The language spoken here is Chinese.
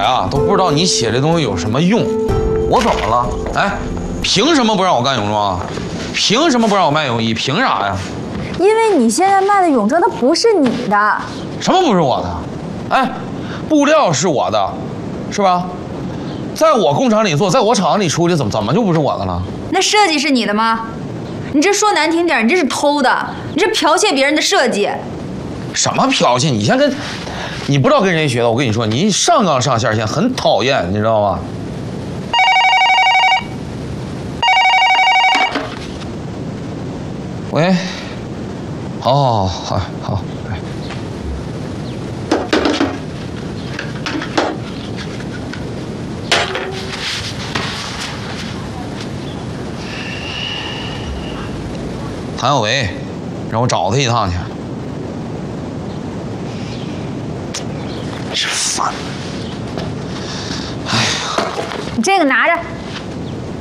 啊都不知道你写这东西有什么用。我怎么了？哎，凭什么不让我干泳装？凭什么不让我卖泳衣？凭啥呀？ 因为你现在卖的泳装它不是你的。 什么不是我的？哎，布料是我的，是吧？在我工厂里做，在我厂子里出的，怎么就不是我的了？ 那设计是你的吗？你这说难听点，你这是偷的，你这剽窃别人的设计。 什么剽窃？你先跟，你不知道跟谁学的？我跟你说，你上纲上线，很讨厌，你知道吗？喂，好，哎。谭有为，让我找他一趟去。真烦！哎呀， 你这个拿着。